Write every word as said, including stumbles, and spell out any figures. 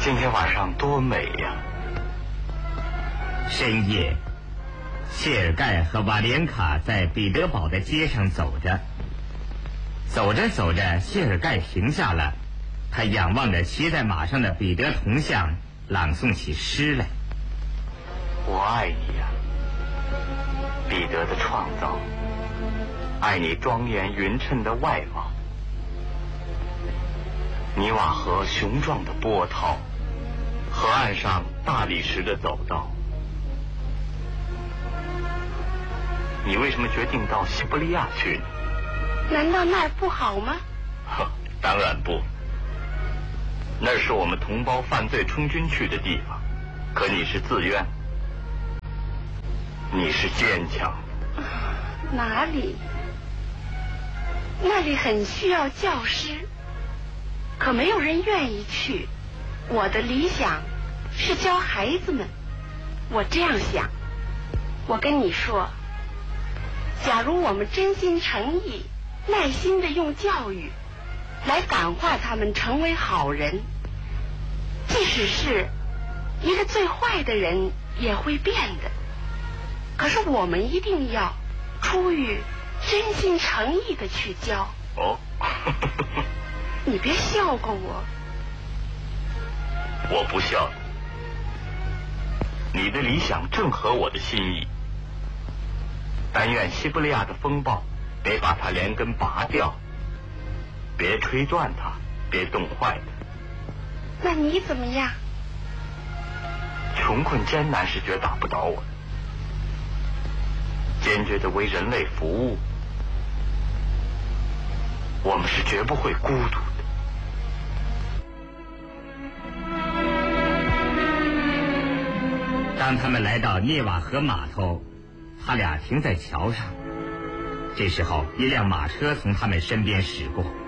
今天晚上多美呀！ 深夜，谢尔盖和瓦莲卡在彼得堡的街上走着，走着走着，谢尔盖停下了，他仰望着骑在马上的彼得铜像，朗诵起诗来。 我爱你呀，彼得的创造，爱你庄严匀称的外貌，尼瓦河雄壮的波涛，河岸上大理石的走道。你为什么决定到西伯利亚去呢？ 难道那儿不好吗？ 呵，当然不。那是我们同胞犯罪充军去的地方，可你是自愿，你是坚强的。 哪里？那里很需要教师，可没有人愿意去。我的理想是教孩子们，我这样想。我跟你说，假如我们真心诚意、耐心地用教育来感化他们成为好人，即使是一个最坏的人也会变的。可是我们一定要出于真心诚意的去教。 哦， 你别笑话我。 我不笑你，你的理想正合我的心意。但愿西伯利亚的风暴别把它连根拔掉，别吹断它，别冻坏它。 那你怎么样？ 穷困艰难是绝打不倒我的，坚决的为人类服务，我们是绝不会孤独的。 当他们来到涅瓦河码头，他俩停在桥上。这时候，一辆马车从他们身边驶过。